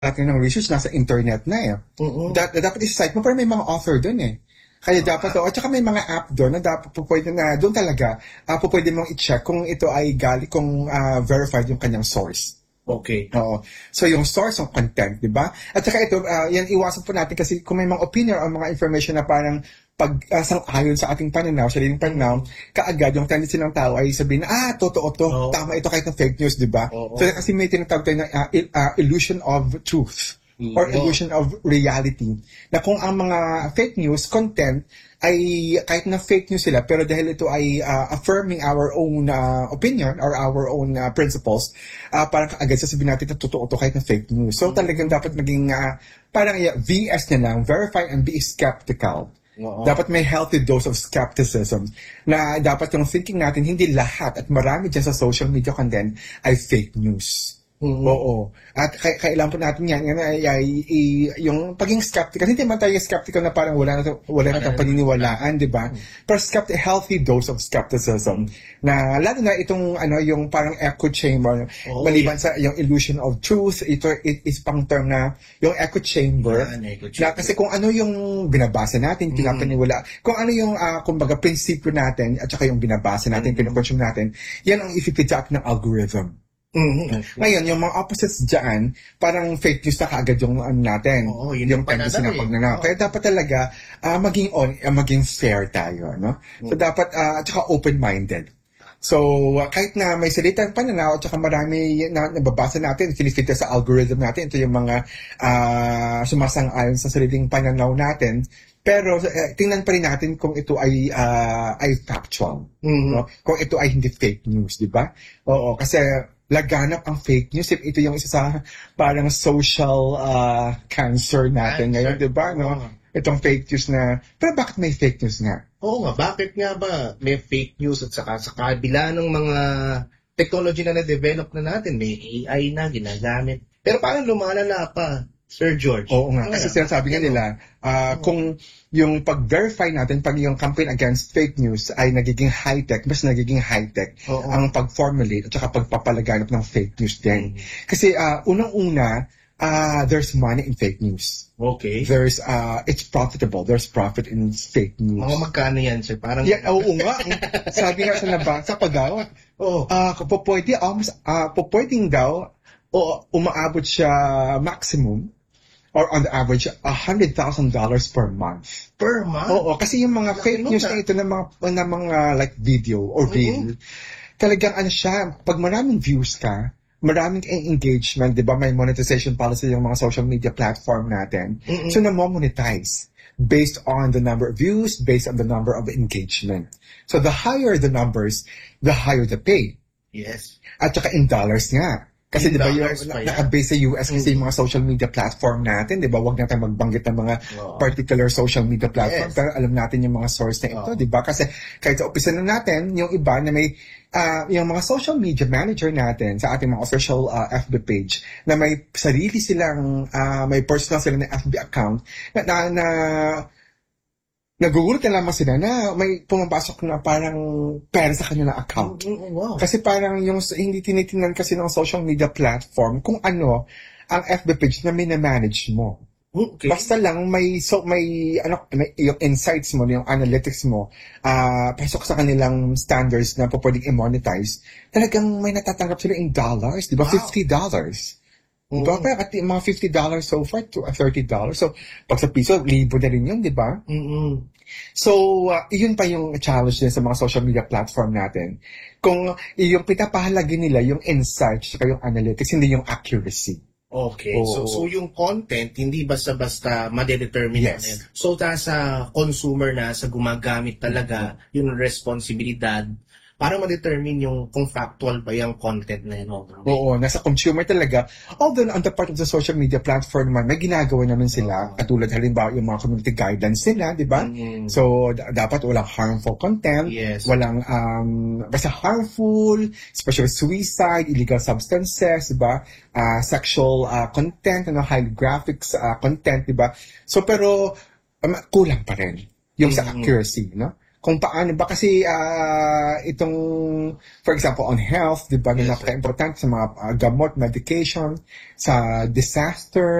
natin ng research nasa internet na eh. Dapat i-cite mo, pero may mga author dun eh. Kaya dapat at saka may mga app doon na dapat pwede na doon talaga pwede mong i-check kung ito ay kung verified yung kanyang source. Okay. Oo. So yung source ng content, di ba? At saka ito, yan iwasan po natin kasi kung may mga opinion o mga information na parang sang-ayon sa ating pananaw, sariling pananaw, kaagad yung tendency ng tao ay sabihin na, totoo to, tama ito kahit ng fake news, di ba? So kasi may tinatawag tayo na illusion of truth or illusion of reality. Na kung ang mga fake news content ay kahit na fake news sila, pero dahil ito ay affirming our own opinion or our own principles, parang agad sasabihin natin na totoo to kahit na fake news. So talagang dapat maging parang VS na lang, verify and be skeptical. Dapat may healthy dose of skepticism na dapat yung thinking natin, hindi lahat at marami dyan sa social media content ay fake news. Oo. At kailangan po natin yan yung pagiging skeptical. Hindi man tayo skeptical na parang wala na tayong paniniwalaan, di ba? Pero healthy dose of skepticism na lalo na itong yung parang echo chamber, maliban sa yung illusion of truth, it is pang term na yung echo chamber. Na kasi kung ano yung binabasa natin, pinapaniwala, kung ano yung kumbaga prinsipyo natin at saka yung binabasa natin, pinakonsume natin, yan ang i-feed sa atin ng algorithm. Ngayon, yung mga opposites dyan, parang fake news na kaagad yung natin. Yung tendency na pagnanaw. Kaya dapat talaga maging fair tayo. No? So dapat, at saka open-minded. So, kahit na may salitang pananaw at saka marami na nababasa natin, kinifit sa algorithm natin, ito yung mga sumasang-ayon sa sariling pananaw natin, pero tingnan pa rin natin kung ito ay factual. No? Kung ito ay hindi fake news, di ba? Oo, kasi laganap ang fake news. Ito yung isa sa parang social cancer natin ngayon, di ba? No? Itong fake news na, pero bakit may fake news nga? Oo nga, bakit nga ba may fake news at saka sa kabila ng mga technology na na-develop na natin, may AI na ginagamit. Pero parang lumalala pa, Sir George. Oo nga, kasi sinasabi nga nila, kung yung pag-verify natin, pag yung campaign against fake news ay nagiging high-tech, mas nagiging high-tech ang pag-formulate at saka pagpapalaganap ng fake news din. Kasi unang-una, there's money in fake news. Okay. It's profitable. There's profit in fake news. Mga magkano yan, sir? Parang... Yeah, oo nga. Sabi nga sa nabasa pa daw, pwedeng daw, umaabot siya maximum, or on the average, $100,000 per month. Per month? Oo, kasi yung mga fake news na ito na mga like video or reel, talagang siya, pag maraming views ka, maraming engagement, di ba? May monetization policy yung mga social media platform natin. So, na-monetize based on the number of views, based on the number of engagement. So, the higher the numbers, the higher the pay. Yes. At saka in dollars nga. Kasi di ba yung naka-base sa US kasi yung mga social media platform natin, di ba? Huwag natin magbanggit ng mga particular social media platform, pero alam natin yung mga source na ito, di ba? Kasi kahit sa umpisa na natin, yung iba na may yung mga social media manager natin sa ating mga official FB page na may sarili silang may personal sila na FB account na nagugulat na lamang sila na may pumapasok na parang pera sa kanilang account. Wow. Kasi parang yung hindi tinitingnan kasi ng social media platform kung ano ang FB page na minamanage mo. Okay. Basta lang may yung insights mo, yung analytics mo, pasok sa kanilang standards na pwedeng i-monetize, talagang may natatanggap sila in dollars, di ba? $50. Diba? At mga $50 so far to $30. So, pag sa piso, libo na rin yun, di ba? So, yun pa yung challenge din sa mga social media platform natin. Kung yung pinapahalagi nila, yung insights, saka yung analytics, hindi yung accuracy. Okay. So yung content, hindi basta-basta madedetermine yan. So, sa consumer na, sa gumagamit talaga, yung responsibilidad, para ma-determine yung kung factual ba yung content na yun. Oo, nasa consumer talaga. Although on the part of the social media platform naman, may ginagawa naman sila. Katulad halimbawa yung mga community guidelines nila, di ba? So, dapat walang harmful content. Yes. Walang, basta harmful, especially suicide, illegal substances, di ba? Sexual content, high graphics content, di ba? So, pero, kulang pa rin yung sa accuracy, no? kung paano ba kasi itong, for example, on health, di ba, Yes, napaka-importante sa mga gamot, medication, sa disaster,